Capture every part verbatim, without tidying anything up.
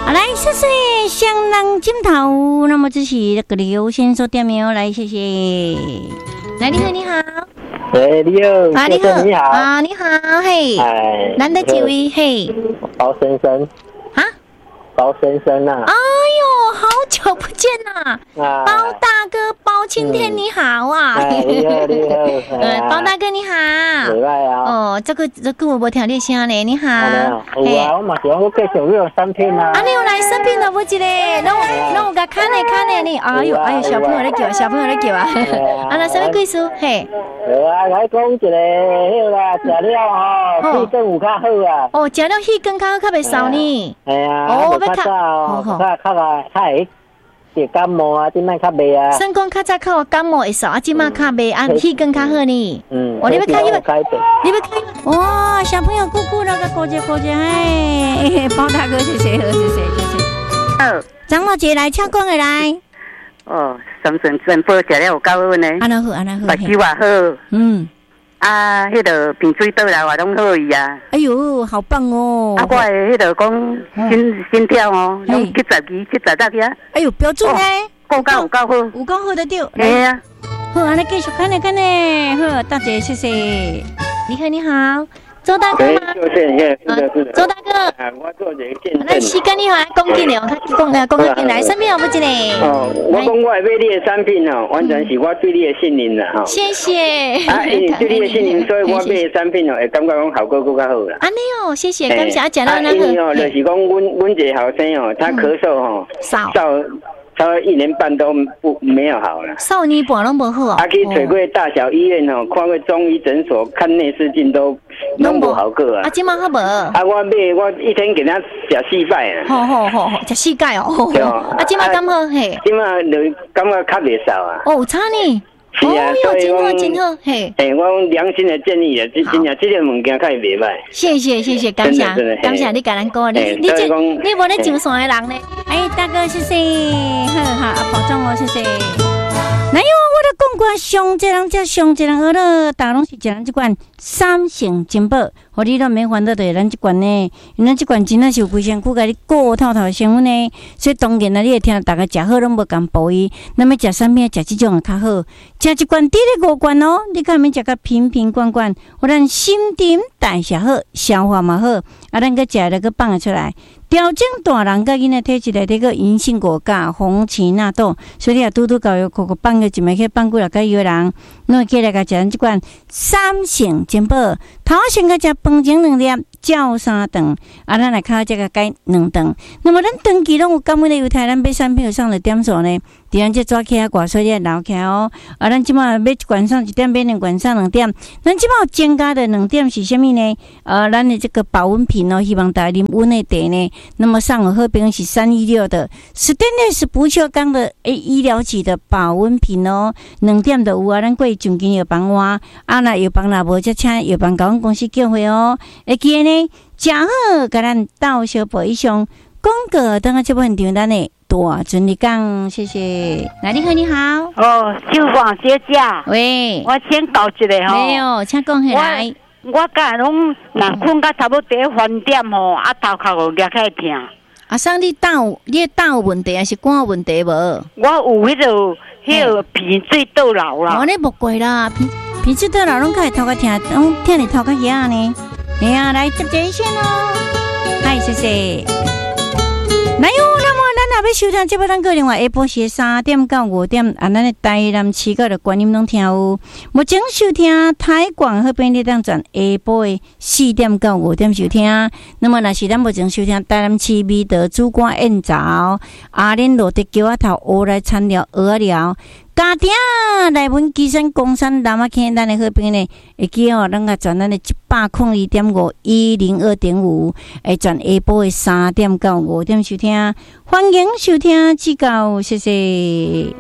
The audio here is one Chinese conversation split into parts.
好，来，谢谢香囊金头。那么这是那个刘先生点名，来，谢谢。来，你好，你好。 喂，你好，啊， 你好， 你好， 啊，你好，嘿， 哎， 难得几位，嘿， 包先生， 啊， 包先生啊， 哎呦，好久不见呐，啊，包大哥，包青天，你好啊， 哎，你好，你好， 嗯，包大哥你好， 礼拜啊， 哦，这个这个我无听你声咧，你好， 有啊，我嘛是我介绍你有产品啊， 啊，你有来生病了不？一个，拢拢有甲看咧看咧你，哎呦哎呦，小朋友咧叫，小朋友咧叫啊，啊，那什么贵事？嘿。 好啊，来讲一个，迄啦，食了吼，气管有较好啊。 哦，食了气管较好，较袂烧呢。 系啊， 哦， 较早哦，较较啊，较会治感冒啊，即摆较袂啊。 算讲较早较有感冒会烧，啊，即摆较袂，啊，气管较好呢。 嗯， 哦，你要开，你要开， 你要开。哇，小朋友姑姑那个过节过节，哎，包大哥谢谢，谢谢，谢谢。 好， 张老姐来，请讲的来。 哦，三顺全部食了有够好呢。 安那好，安那好。 目睭也好。 嗯。 啊，迄个鼻水倒来我拢好伊啊。 哎呦，好棒哦！ 啊，我的迄个讲心心跳哦，拢七十二、七十六呀。 哎呦，标准呢？ 够够有够好， 有够好的对。 系啊。 好，安尼继续看呢看呢。好，大姐谢谢。你好，你好。周大哥吗？周大哥， 我做一个见证。 咱时间你好，讲紧的哦，讲讲讲紧来，身边有不紧嘞？ 哦，我讲我会买你的产品哦，完全是我对你的信任啦哈。 谢谢。 啊，因为对你的信任，所以我买的产品哦，会感觉讲效果更较好啦。 安尼哦，谢谢，感谢啊，讲到那个。 因为哦，就是讲阮阮一个后生哦，他咳嗽哦， 少。 他一年半都不没有好了， 少年半拢无好哦。 啊，去找过大小医院哦，看过中医诊所，看内视镜都拢无好过啊。 啊，今嘛好无？ 啊，我买我一天给他食四摆啊。 好好好，食四摆哦。对哦。啊，今嘛敢好嘿？ 今嘛就感觉较袂少啊。 哦，有差呢。 是啊，所以讲，真好，嘿， 嘿，我良心的建议啊，真真正这个物件较会袂歹。 谢谢谢谢，感谢感谢你甲咱讲，你你这你无咧上山的人呢？哎，大哥谢谢，好好保重哦，谢谢。哪有我咧讲过，上这人才上这人好了，大拢是食咱这款三成金宝，互你都免烦恼的咱这款呢，因咱这款真正是有规身躯，甲你顾透透的成分呢，所以当然啦，你会听到大家食好拢无共补伊，那么食产品食这种较好，食一罐滴咧五罐哦，你看免食个瓶瓶罐罐，互咱心陈代谢好，消化嘛好，啊，咱个食了个放出来。调整大人甲囡仔体质内底个银杏果苷、红荠纳豆，所以你啊拄拄教育个个放个一枚去放几落个药人，侬起来甲食咱即款三成金宝，头先甲食饭前两粒，照三顿，啊，咱来靠这个改两顿。那么咱长期拢有感冒的犹太，咱买产品有上了点数呢？伫咱这抓起啊，挂水你留起哦。啊，咱即马买一罐上一点，买两罐上两点。咱即马有增加的两点是虾米呢？呃，咱的这个保温瓶哦，希望大家啉温的茶呢。那么上有好评是三一六的 stainless 不锈钢的诶医疗级的保温瓶哦，两点都有啊。咱过奖金药房话，啊那药房若无则请药房甲阮公司叫回哦。会记呢，食好甲咱到小宝以上广告，等下这部分场咱的。大尊你讲，谢谢。来，你好，你好。 哦，秀芳姐姐。 喂。 我先搞一个吼。 没有，请讲起来。 我我甲拢若困到差不多第一翻点吼，啊头壳有夹起来痛。 啊，生你胆有，你胆有问题还是肝有问题无？ 我有迄个迄个鼻水倒流啦。 哦，你无过啦，鼻鼻水倒流拢开头壳痛，拢痛你头壳遐呢。哎呀，来接这一线哦。嗨，谢谢。来哟，那么咱若要收听，这部咱个另外下晡时三点到五点，啊，咱的台南市个的观音拢听有。目前收听台广迄边你当转下晡的四点到五点收听。那么若是咱目前收听台南市美德主管宴枣、阿莲罗的桥仔头乌来餐寮鹅仔寮。家庭内文基山公山南仔坑，咱的好朋友呢，会记哦，咱个转咱的一百空二点五一零二点五，会转下晡的三点到五点收听，欢迎收听指教，谢谢。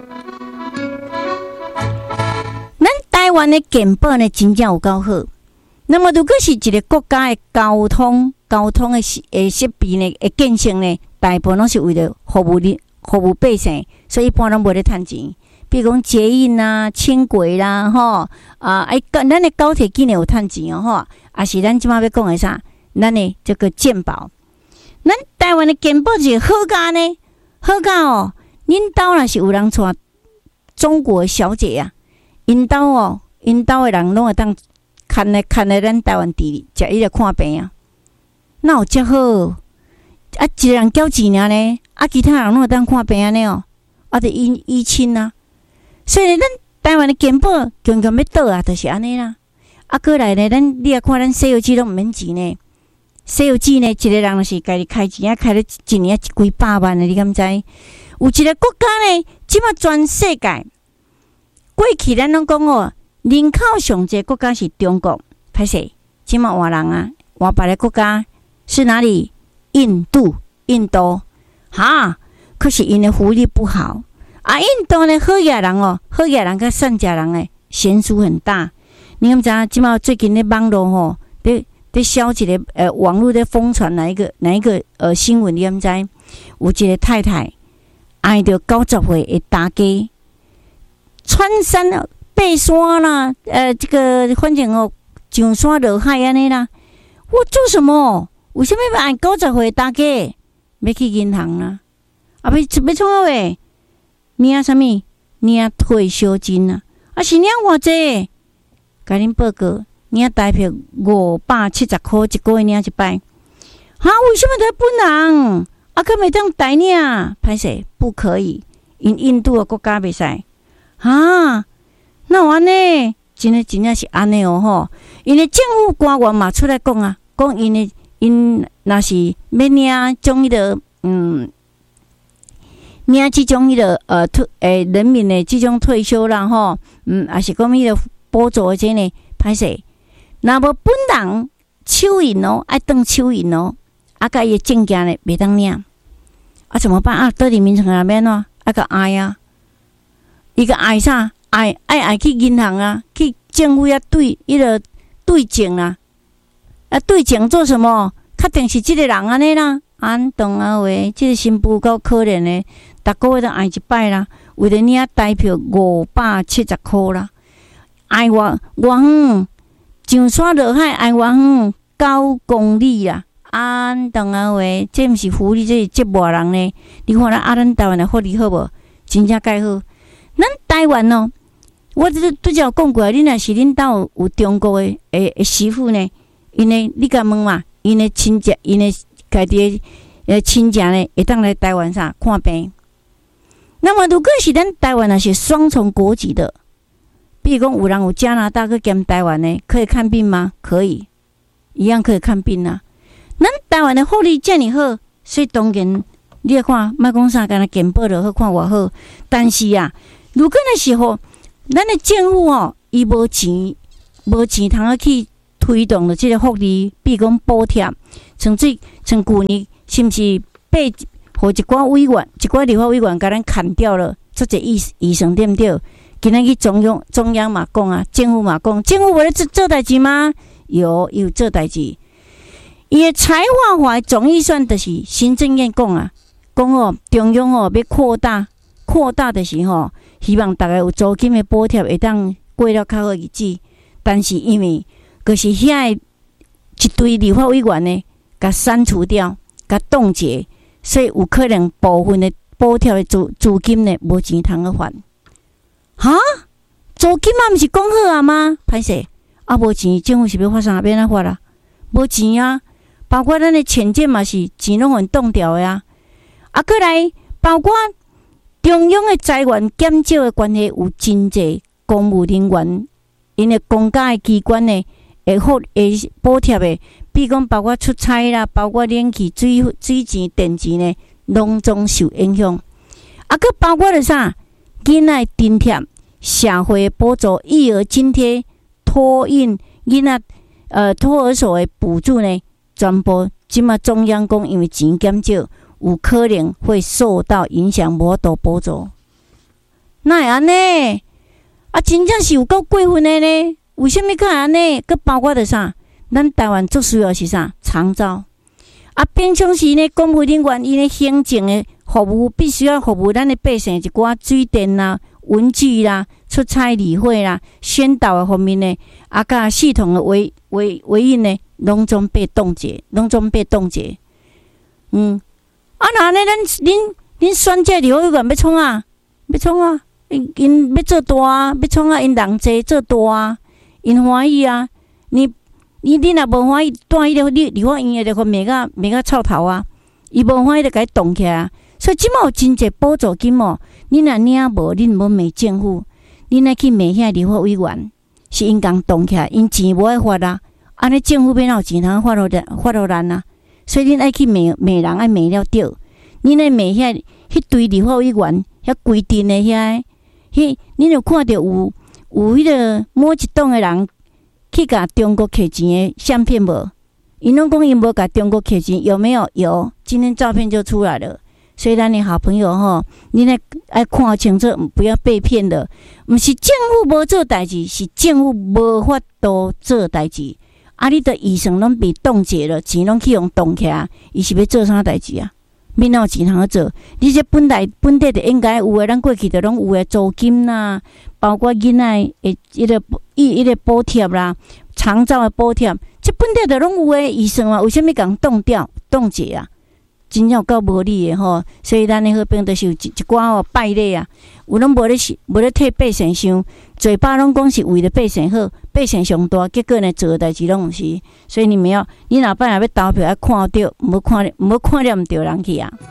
咱台湾的健保呢，真正有够好。那么，如果是一个国家的交通交通的诶设备呢，会建设呢，大部分拢是为了服务你服务百姓，所以一般拢无咧趁钱。比如讲捷运啦、轻轨啦，吼啊，哎，咱的高铁今年有趁钱哦，吼，啊是咱即马要讲的啥？咱的这个健保，咱台湾湾的健保是好家呢，好家哦。恁兜若是有人带中国小姐啊，因兜哦，因兜的人拢会当看来看来咱台湾地食伊个看病啊，哪有遮好？啊，一个人交钱尔呢，啊，其他人拢会当看病安尼哦，啊，得医医亲啊。所以咱台湾的健保强强要倒啊，就是安尼啦。啊，过来呢，咱你啊看咱西药剂拢毋免钱呢，西药剂呢，一个人若是家己开钱啊，开了一年几百万的，你敢知？有一个国家呢，即马全世界过去咱拢讲哦，人口上济国家是中国，歹势，即马换人啊，换别个国家是哪里？印度，印度，哈，可是因的福利不好啊。印度呢，好野人哦，好野人跟善家人诶，悬殊很大。你敢知？即马最近咧网络吼，咧咧消一个呃网络咧疯传哪一个哪一个呃新闻？你敢知？有一个太太。爱着九十岁的大家，穿山爬山啦，呃，这个反正哦，上山落海安尼啦。我做什么？为什么要爱九十岁的大家？要去银行啊？啊，要要创啥话？领啥物？领退休金啊？啊，是领偌济？甲恁报告，领台票五百七十块一个月领一摆。哈？为什么在本人？啊，可袂当代领，歹势不可以。因印度的国家袂使，哈，那有安尼，真诶真正是安尼哦吼。因诶政府官员嘛出来讲啊，讲因诶因若是要领种迄个嗯，领即种迄个呃退诶人民诶即种退休啦吼，嗯，也是讲迄个补助诶这呢，歹势。若无本人手印哦，爱当手印哦。啊，甲伊证件咧袂当领，啊怎么办啊？倒伫民城那边喏，啊个爱啊，伊个爱啥？爱爱爱去银行啊，去政府遐对迄个对证啊，啊对证做什么？确定是即个人安尼啦。安东啊喂，即个新妇够可怜诶，逐个月都爱一摆啦，为了领台票五百七十箍啦，爱偌偌远，上山落海爱偌远，九公里啦。安当啊话，这毋是福利，这是折磨人呢。你看咱啊，咱台湾的福利好无？真正介好。咱台湾哦，我拄拄则有讲过，恁若是恁兜有中国的诶诶媳妇呢，因诶你甲问嘛，因诶亲戚，因诶家己诶亲戚呢，会当来台湾啥看病？那么如果是咱台湾若是双重国籍的，比如讲有人有加拿大去兼台湾呢，可以看病吗？可以，一样可以看病啊。咱台湾的福利遮尔好，所以当然你来看，莫讲啥，干那健保就好看偌好。但是啊，如果那时候咱的政府哦，伊无钱，无钱通啊去推动了这个福利，比如讲补贴，像最像旧年是毋是被互一寡委员、一寡立法委员甲咱砍掉了，做者预预算对毋对？今仔去中央中央嘛讲啊，政府嘛讲，政府为了做做代志吗？有有做代志。伊诶财划法总预算就是行政院讲啊，讲哦中央哦要扩大扩大的时候，希望大家有租金的补贴会当过了较好日子。但是因为就是遐一堆立法委员呢，甲删除掉，甲冻结，所以有可能部分的补贴的资资金呢无钱通去还。哈，租金嘛毋是讲好啊吗？歹势啊，无钱，政府是要发啥要安怎发啦？无钱啊！包括咱的潜舰嘛是钱拢会冻掉的啊，啊，过来包括中央的财源减少的关系，有真济公务人员因的公家的机关呢，会好会补贴的，比如讲包括出差啦，包括冷气、水水钱、电钱呢，拢总受影响。啊，佮包括了啥？囡仔津贴、社会补助、育儿津贴、托婴囡仔呃托儿所的补助呢？全部即马中央讲，因为钱减少，有可能会受到影响，无度补助。哪会安尼？啊，真正是有够过分的呢？为什么会安尼？佮包括着啥？咱台湾最需要是啥？长照。啊，平常时呢，公务人员因的行政的服务，必须要服务咱的百姓一寡水电啦、文具啦、出差理会啦、宣导的方面呢，啊，甲系统的维维维运呢。拢总被冻结，拢总被冻结。嗯， 啊，那呢，咱恁恁选这立法委员要创啊，要创啊，因因要做大啊，要创啊，因人济做大啊，因欢喜啊。你你恁若无欢喜，带迄个立立法院的就个灭啊灭啊臭头啊，伊无欢喜就甲伊动起来。所以即马有真济补助金哦，恁若领无，恁无骂政府，恁爱去骂遐立法委员，是因共动起来，因钱无爱发啊，安尼政府要哪有钱通发落发落咱啊？所以恁爱去骂骂人，爱骂了对。恁爱骂遐迄堆立法委员，遐规定的遐，迄恁有看到有有迄个某一党的人去甲中国摕钱的相片无？因拢讲因无甲中国摕钱，有没有？有，今天照片就出来了。所以咱的好朋友吼，你来爱看清楚，不要被骗的。毋是政府无做代志，是政府无法度做代志。啊，你的预算拢被冻结了，钱拢去用冻起来，伊是要做啥代志啊？免哪有钱通做？你这本来本地就应该有诶，咱过去就拢有诶，租金啦，包括囡仔诶，迄个伊迄个补贴啦，长照诶补贴，这本地就拢有诶预算啊，为什么共冻掉、冻结啊？真正有够无理诶吼，所以咱诶好兵就是有一一寡吼败类啊，有拢无咧无咧替百姓想，嘴巴拢讲是为了百姓好，百姓上大，结果呢做诶代志拢毋是，所以你们要，你若摆若要投票，要看着，毋好看，毋好看了毋着人去啊！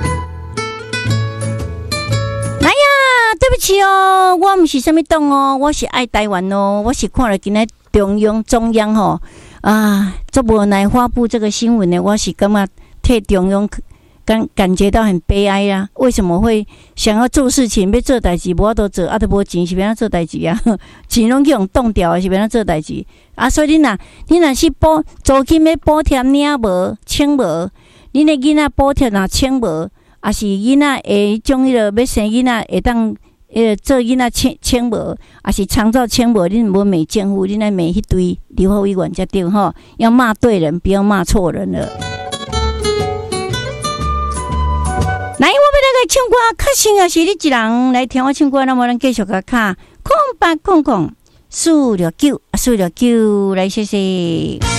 来呀，对不起哦，我毋是啥物党哦，我是爱台湾哦，我是看了今仔中央中央吼啊，做无奈发布这个新闻呢，我是感觉。替中央感感觉到很悲哀啊！为什么会想要做事情，要做代志，无法度做，啊，都无钱是要怎做代志啊？钱拢去用冻掉，是要怎做代志啊？所以你若你若是补租金要补贴领无，请无，恁的囡仔补贴若请无，啊是囡仔会种迄个要生囡仔会当呃做囡仔请请无，啊是长照请无，恁无骂政府，恁来骂迄堆立法委员才对吼，要骂对人，不要骂错人了。来，我要来个唱歌，较新也是你一人来听我唱歌，那么咱继续个卡空八空空四六九四六九来，谢谢。